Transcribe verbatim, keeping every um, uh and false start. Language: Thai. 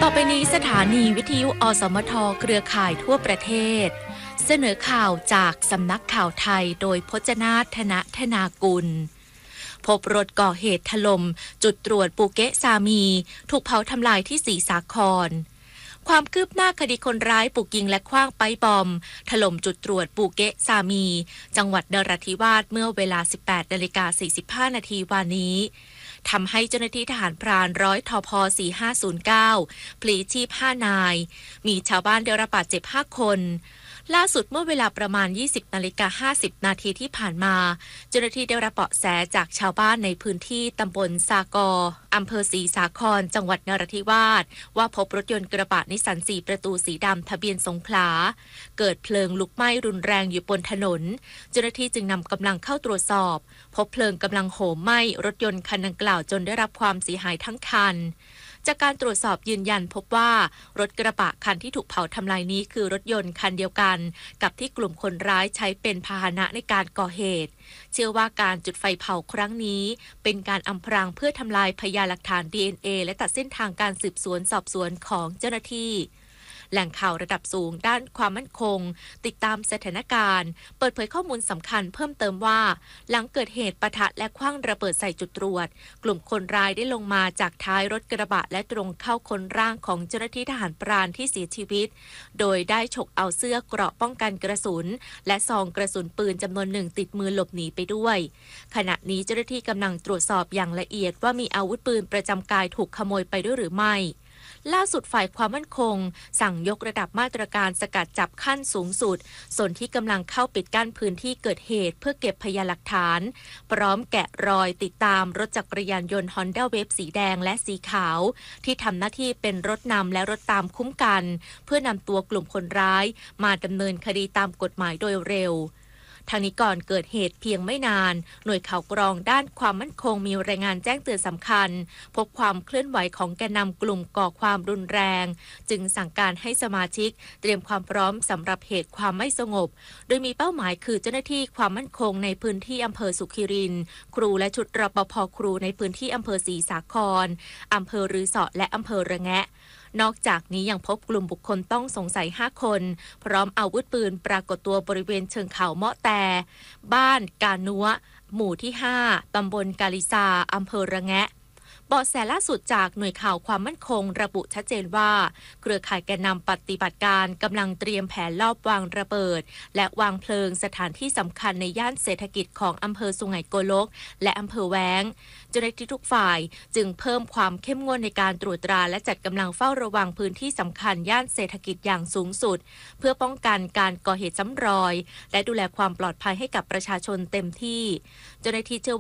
ต่อไปนี้สถานีวิทยุอสมทเครือข่ายทั่วประเทศเสนอข่าวจากสำนักข่าวไทยโดยพจนาถนะธนากุลพบรถก่อเหตุถล่มจุดตรวจปูเกะซามีถูกเผาทำลายที่ศรีสาครความคืบหน้าคดีคนร้ายบุกยิงและขว้างไปบอมถล่มจุดตรวจปูเกะซามีจังหวัดนราธิวาสเมื่อเวลา สิบแปดนาฬิกาสี่สิบห้านาทีวันนี้ทำให้เจ้าหน้าที่ทหารพรานร้อยทพสี่ห้าศูนย์เก้าพลีชีพห้านายมีชาวบ้านได้รับบาดเจ็บห้าคนล่าสุดเมื่อเวลาประมาณ ยี่สิบนาฬิกาห้าสิบนาทีที่ผ่านมาเจ้าหน้าที่ได้รับเบาะแสจากชาวบ้านในพื้นที่ตำบลสากออำเภอศรีสาครจังหวัดนราธิวาสว่าพบรถยนต์กระบะนิสสันสี่ประตูสีดำทะเบียนสงขลาเกิดเพลิงลุกไหม้รุนแรงอยู่บนถนนเจ้าหน้าที่จึงนำกำลังเข้าตรวจสอบพบเพลิงกำลังโหมไหม้รถยนต์คันดังกล่าวจนได้รับความเสียหายทั้งคันจากการตรวจสอบยืนยันพบว่ารถกระบะคันที่ถูกเผาทำลายนี้คือรถยนต์คันเดียวกันกับที่กลุ่มคนร้ายใช้เป็นพาหนะในการก่อเหตุเชื่อว่าการจุดไฟเผาครั้งนี้เป็นการอำพรางเพื่อทำลายพยานหลักฐาน ดี เอ็น เอ และตัดเส้นทางการสืบสวนสอบสวนของเจ้าหน้าที่แหล่งข่าวระดับสูงด้านความมั่นคงติดตามสถานการณ์เปิดเผยข้อมูลสำคัญเพิ่มเติมว่าหลังเกิดเหตุปะทะและขว้างระเบิดใส่จุดตรวจกลุ่มคนร้ายได้ลงมาจากท้ายรถกระบะและตรงเข้าค้นร่างของเจ้าหน้าที่ทหารพรานที่เสียชีวิตโดยได้ฉกเอาเสื้อเกราะป้องกันกระสุนและซองกระสุนปืนจำนวนหนึ่งติดมือหลบหนีไปด้วยขณะนี้เจ้าหน้าที่กำลังตรวจสอบอย่างละเอียดว่ามีอาวุธปืนประจำกายถูกขโมยไปด้วยหรือไม่ล่าสุดฝ่ายความมั่นคงสั่งยกระดับมาตรการสกัดจับขั้นสูงสุดส่วนที่กำลังเข้าปิดกั้นพื้นที่เกิดเหตุเพื่อเก็บพยานหลักฐานพร้อมแกะรอยติดตามรถจักรยานยนต์ Honda Wave สีแดงและสีขาวที่ทำหน้าที่เป็นรถนำและรถตามคุ้มกันเพื่อนำตัวกลุ่มคนร้ายมาดำเนินคดีตามกฎหมายโดยเร็วทางนี้ก่อนเกิดเหตุเพียงไม่นานหน่วยข่าวกรองด้านความมั่นคงมีรายงานแจ้งเตือนสำคัญพบความเคลื่อนไหวของแกนนำกลุ่มก่อความรุนแรงจึงสั่งการให้สมาชิกเตรียมความพร้อมสำหรับเหตุความไม่สงบโดยมีเป้าหมายคือเจ้าหน้าที่ความมั่นคงในพื้นที่อำเภอสุขิรินทร์ครูและชุดรปภ.ครูในพื้นที่อำเภอศรีสาครอำเภอรือสอและอำเภอระแงะนอกจากนี้ยังพบกลุ่มบุคคลต้องสงสัยห้าคนพร้อมอาวุธปืนปรากฏตัวบริเวณเชิงเขาเมาะแต่บ้านกานัวหมู่ที่ห้าตำบลกาลิซาอำเภอระแงะเบาะแสล่าสุดจากหน่วยข่าวความมั่นคงระบุชัดเจนว่าเครือข่ายแกนนำปฏิบัติการกำลังเตรียมแผนลอบวางระเบิดและวางเพลิงสถานที่สำคัญในย่านเศรษฐกิจของอำเภอสุไหงโกลกและอำเภอแว้งเจ้าหน้าที่ทุกฝ่ายจึงเพิ่มความเข้มงวดในการตรวจตราและจัดกำลังเฝ้าระวังพื้นที่สำคัญย่านเศรษฐกิจอย่างสูงสุดเพื่อป้องกันการก่อเหตุซ้ำรอยและดูแลความปลอดภัยให้กับประชาชนเต็มที่เจ้าหน้าที่เชื่อ